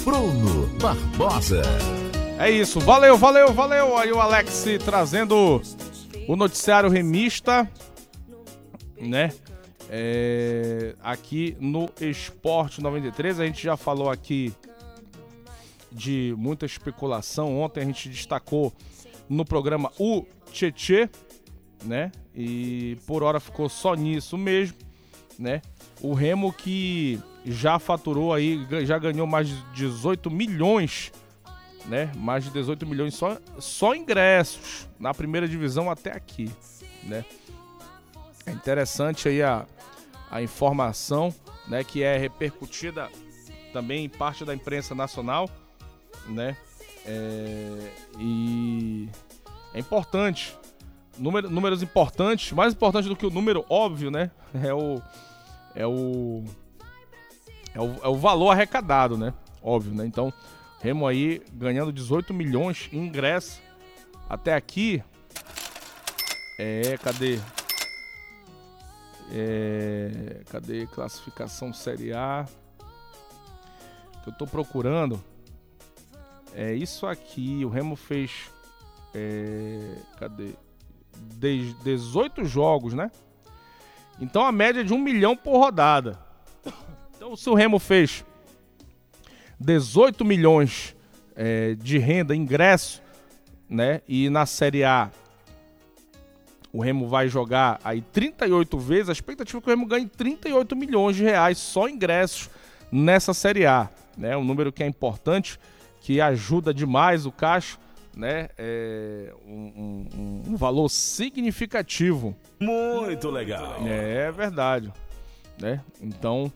Bruno Barbosa. É isso, valeu. Aí o Alex trazendo o noticiário remista, né? Aqui no Esporte 93. A gente já falou aqui de muita especulação. Ontem a gente destacou no programa o Tietê, né? E por hora ficou só nisso mesmo, né? O Remo que já faturou aí, já ganhou mais de 18 milhões, né? Mais de 18 milhões só ingressos na primeira divisão até aqui, né? É interessante aí a informação, né? Que é repercutida também em parte da imprensa nacional, né? E é importante, números importantes, mais importante do que o número óbvio, né? É o valor arrecadado, né? Óbvio, né? Então, Remo aí ganhando 18 milhões em ingresso até aqui. Cadê classificação Série A? Que eu tô procurando. É isso aqui. O Remo fez 18 jogos, né? Então a média é de 1 milhão por rodada. Então se o Remo fez 18 milhões de renda, ingresso, né? E na Série A o Remo vai jogar aí 38 vezes. A expectativa é que o Remo ganhe 38 milhões de reais só ingressos nessa Série A, né? Um número que é importante, que ajuda demais o caixa, né? Um valor significativo. Muito legal. É verdade, né? Então,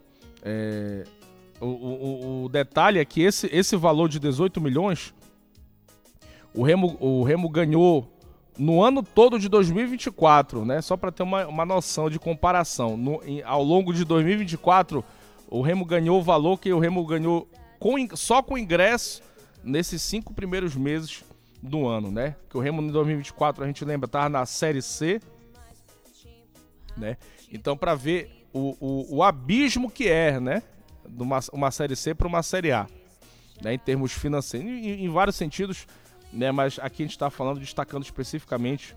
o detalhe é que esse valor de 18 milhões, o Remo ganhou no ano todo de 2024, né? Só para ter uma noção de comparação. Ao longo de 2024, o Remo ganhou o valor que o Remo ganhou só com ingresso nesses 5 primeiros meses do ano, né? Que o Remo em 2024, a gente lembra, estava na Série C, né? Então, para ver o abismo que é, né? De uma Série C para uma Série A, né? Em termos financeiros, em vários sentidos, né? Mas aqui a gente está falando, destacando especificamente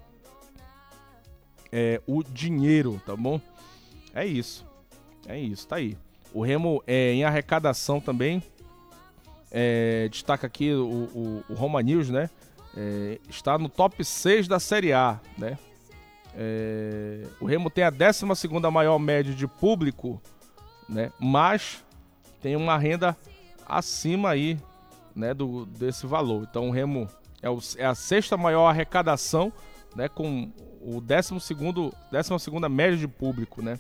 o dinheiro, tá bom? É isso, tá aí. O Remo em arrecadação também, destaca aqui o Roma News, né? Está no top 6 da Série A, né? O Remo tem a 12ª maior média de público, né? Mas tem uma renda acima aí, né? Desse valor. Então o Remo é a 6ª maior arrecadação, né? Com o 12ª média de público, né?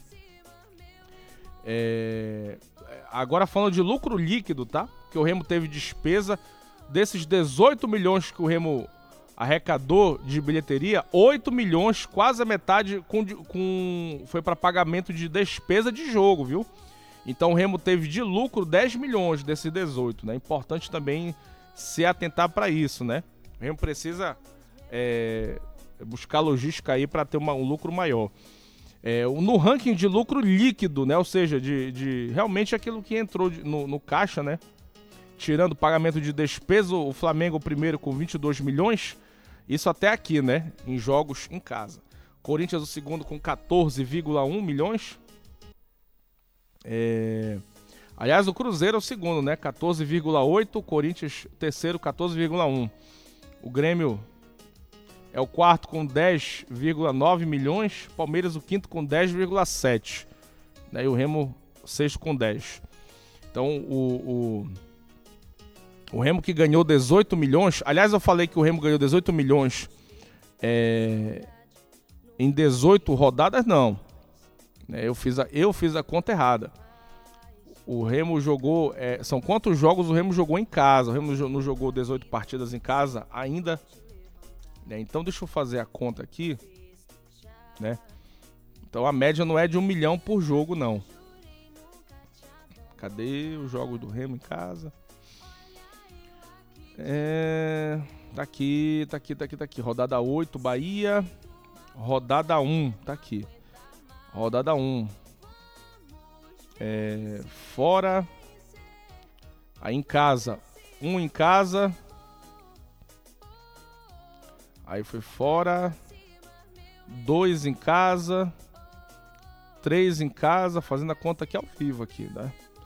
Agora falando de lucro líquido, tá? Que o Remo teve despesa desses 18 milhões que o Remo arrecadou de bilheteria, 8 milhões, quase a metade foi para pagamento de despesa de jogo, viu? Então o Remo teve de lucro 10 milhões desses 18, né? Importante também se atentar para isso, né? O Remo precisa buscar logística aí para ter um lucro maior. No ranking de lucro líquido, né? Ou seja, de realmente aquilo que entrou no caixa, né? Tirando o pagamento de despesa, o Flamengo primeiro com 22 milhões, isso até aqui, né? Em jogos em casa. Corinthians o segundo com 14,1 milhões. Aliás, o Cruzeiro é o segundo, né? 14,8, Corinthians terceiro, 14,1. O Grêmio é o quarto com 10,9 milhões, Palmeiras o quinto com 10,7. Né? E o Remo o sexto com 10. Então o Remo que ganhou 18 milhões... Aliás, eu falei que o Remo ganhou 18 milhões em 18 rodadas, não. Eu fiz a conta errada. O Remo jogou... são quantos jogos o Remo jogou em casa? O Remo não jogou 18 partidas em casa ainda... Então deixa eu fazer a conta aqui, né? Então a média não é de 1 milhão por jogo, não. Cadê os jogos do Remo em casa? Tá aqui. Rodada 8, Bahia. Rodada 1, tá aqui. Rodada 1. Fora. Aí em casa, Um em casa. Aí foi fora. 2 em casa. 3 em casa. Fazendo a conta aqui ao vivo aqui, né?